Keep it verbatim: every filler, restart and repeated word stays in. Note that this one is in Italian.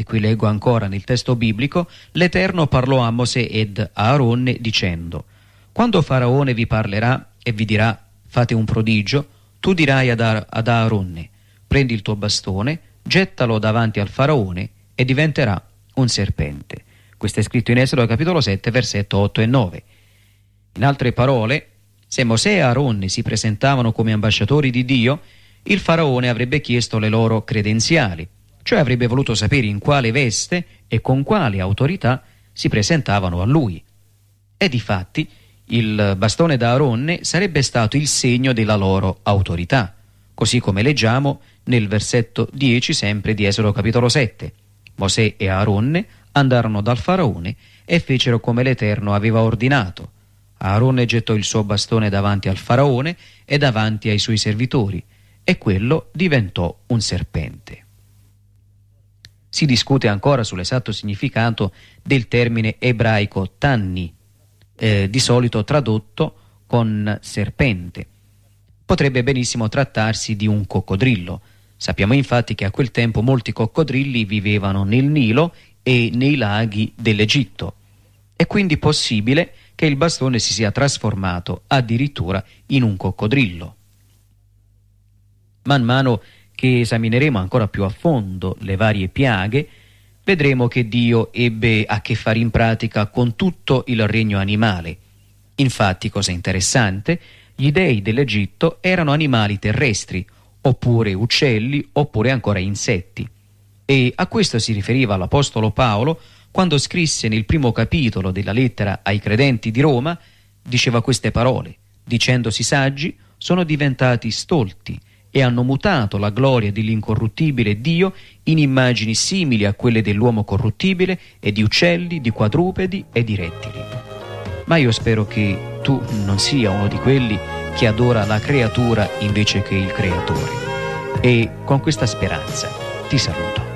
qui leggo ancora nel testo biblico, l'Eterno parlò a Mosè ed a Aaronne dicendo: quando Faraone vi parlerà e vi dirà fate un prodigio, tu dirai ad, Ar- ad Aaronne: prendi il tuo bastone, gettalo davanti al Faraone e diventerà un serpente. Questo è scritto in Esodo capitolo sette, versetto otto e nove. In altre parole, se Mosè e Aaronne si presentavano come ambasciatori di Dio, il Faraone avrebbe chiesto le loro credenziali, cioè avrebbe voluto sapere in quale veste e con quale autorità si presentavano a lui. E difatti il bastone d'Aaronne sarebbe stato il segno della loro autorità, così come leggiamo nel versetto dieci sempre di Esodo capitolo sette. Mosè e Aaronne andarono dal Faraone e fecero come l'Eterno aveva ordinato. Aaronne gettò il suo bastone davanti al Faraone e davanti ai suoi servitori, e quello diventò un serpente. Si discute ancora sull'esatto significato del termine ebraico tanni, eh, di solito tradotto con serpente. Potrebbe benissimo trattarsi di un coccodrillo. Sappiamo infatti che a quel tempo molti coccodrilli vivevano nel Nilo e nei laghi dell'Egitto. È quindi possibile che il bastone si sia trasformato addirittura in un coccodrillo. Man mano che esamineremo ancora più a fondo le varie piaghe, vedremo che Dio ebbe a che fare in pratica con tutto il regno animale. Infatti, cosa interessante, gli dei dell'Egitto erano animali terrestri, oppure uccelli, oppure ancora insetti. E a questo si riferiva l'Apostolo Paolo quando scrisse nel primo capitolo della lettera ai credenti di Roma, diceva queste parole: dicendosi saggi, sono diventati stolti e hanno mutato la gloria dell'incorruttibile Dio in immagini simili a quelle dell'uomo corruttibile e di uccelli, di quadrupedi e di rettili. Ma io spero che tu non sia uno di quelli che adora la creatura invece che il creatore. E con questa speranza ti saluto.